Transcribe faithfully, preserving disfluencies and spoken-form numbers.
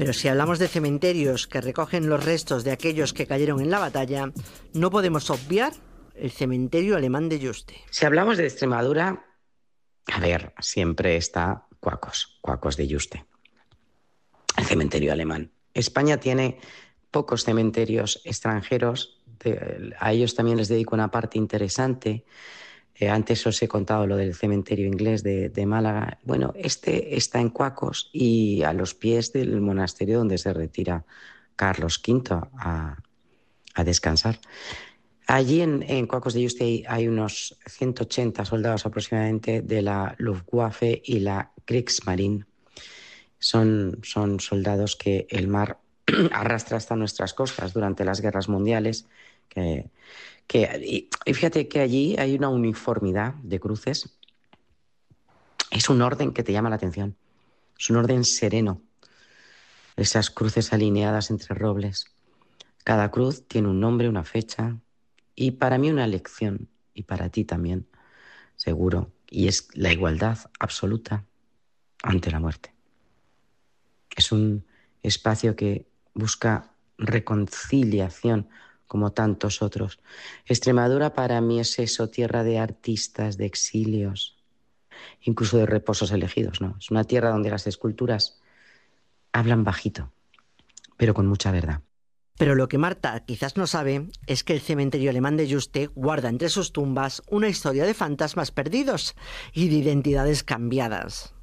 Pero si hablamos de cementerios que recogen los restos de aquellos que cayeron en la batalla, no podemos obviar el cementerio alemán de Yuste. Si hablamos de Extremadura, a ver, siempre está Cuacos, Cuacos de Yuste, el cementerio alemán. España tiene pocos cementerios extranjeros, de, a ellos también les dedico una parte interesante. Eh, antes os he contado lo del cementerio inglés de, de Málaga. Bueno, este está en Cuacos y a los pies del monasterio donde se retira Carlos quinto a, a descansar. Allí en, en Cuacos de Yuste hay unos ciento ochenta soldados aproximadamente de la Luftwaffe y la Kriegsmarine. Son, son soldados que el mar arrastra hasta nuestras costas durante las guerras mundiales. Que, que, y fíjate que allí hay una uniformidad de cruces. Es un orden que te llama la atención. Es un orden sereno. Esas cruces alineadas entre robles. Cada cruz tiene un nombre, una fecha y para mí una lección, y para ti también, seguro, y es la igualdad absoluta ante la muerte. Es un espacio que busca reconciliación como tantos otros. Extremadura para mí es eso, tierra de artistas, de exilios, incluso de reposos elegidos, ¿no? Es una tierra donde las esculturas hablan bajito, pero con mucha verdad. Pero lo que Marta quizás no sabe es que el cementerio alemán de Yuste guarda entre sus tumbas una historia de fantasmas perdidos y de identidades cambiadas.